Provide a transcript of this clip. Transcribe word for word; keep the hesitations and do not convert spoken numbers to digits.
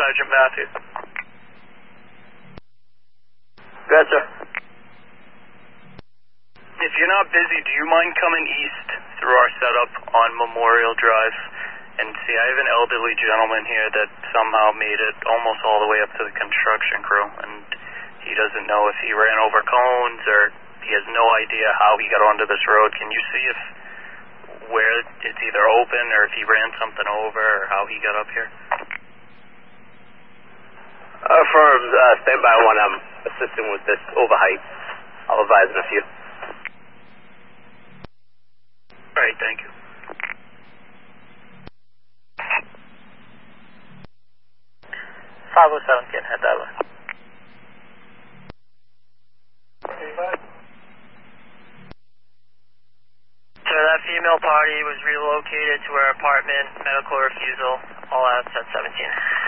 Sergeant Matthews. Go ahead, sir. If you're not busy, do you mind coming east through our setup on Memorial Drive? And see, I have an elderly gentleman here that somehow made it almost all the way up to the construction crew, and he doesn't know if he ran over cones or he has no idea how he got onto this road. Can you see if where it's either open or if he ran something over or how he got up here? Uh, firm, uh, standby one, I'm assisting with this overheight. I'll advise in a few. All right, thank you. five oh seven, can head that way. So that female party was relocated to her apartment, medical refusal, all outs at seventeen.